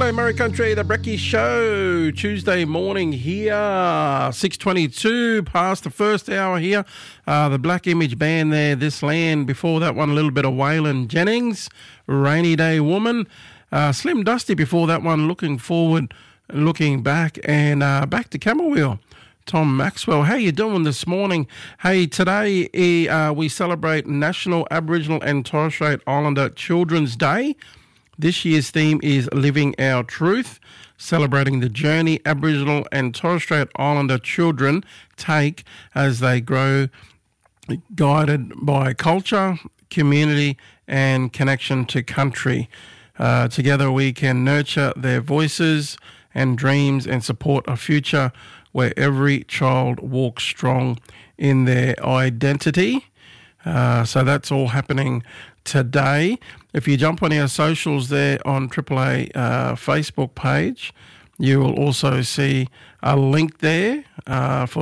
A Murray Country, the Brecky Show, Tuesday morning here, 6:22 past the first hour here. The Black Image Band there, This Land. Before that one, a little bit of Waylon Jennings, Rainy Day Woman. Slim Dusty before that one, Looking Forward, Looking Back, and back to Camel Wheel. Tom Maxwell, how you doing this morning? Hey, today we celebrate National Aboriginal and Torres Strait Islander Children's Day. This year's theme is Living Our Truth, celebrating the journey Aboriginal and Torres Strait Islander children take as they grow, guided by culture, community and connection to country. Together we can nurture their voices and dreams and support a future where every child walks strong in their identity. So that's all happening today. If you jump on our socials there on AAA Facebook page, you will also see a link there for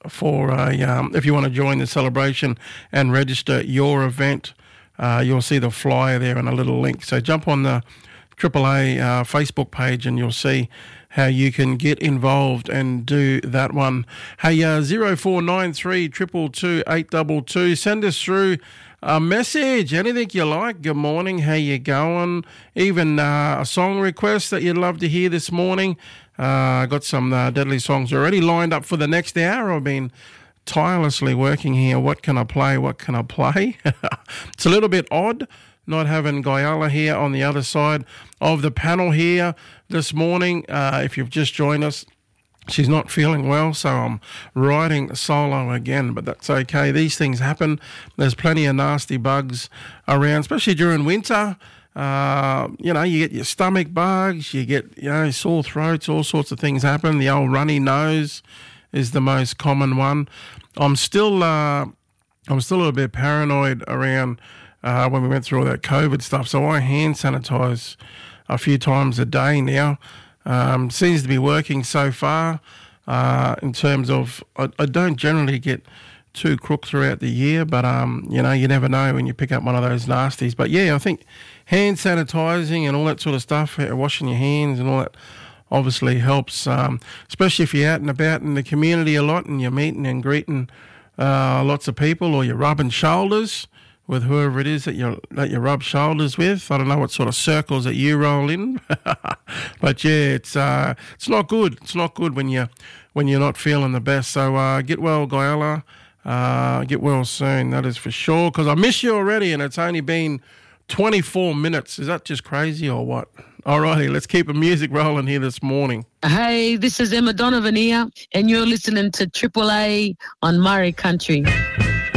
if you want to join the celebration and register your event. You'll see the flyer there and a little link. So jump on the AAA Facebook page and you'll see how you can get involved and do that one. Hey, 0493 222 822. Send us through a message, anything you like. Good morning, how you going? Even a song request that you'd love to hear this morning. I got some deadly songs already lined up for the next hour. I've been tirelessly working here. What can I play? What can I play? It's a little bit odd not having Guyala here on the other side of the panel here this morning. If you've just joined us, she's not feeling well, so I'm riding solo again, but that's okay. These things happen. There's plenty of nasty bugs around, especially during winter. You get your stomach bugs, you get, sore throats, all sorts of things happen. The old runny nose is the most common one. I'm still a little bit paranoid around when we went through all that COVID stuff, so I hand sanitize a few times a day now. Seems to be working so far in terms of I don't generally get too crook throughout the year, but you never know when you pick up one of those nasties. But yeah, I think hand sanitizing and all that sort of stuff, washing your hands and all that obviously helps, especially if you're out and about in the community a lot and you're meeting and greeting lots of people, or you're rubbing shoulders with whoever it is that you rub shoulders with. I don't know what sort of circles that you roll in, but yeah, it's not good. It's not good when you're not feeling the best. So get well, Guyala. Get well soon. That is for sure. Because I miss you already, and it's only been 24 minutes. Is that just crazy or what? Alrighty, let's keep the music rolling here this morning. Hey, this is Emma Donovan here, and you're listening to AAA on Murray Country.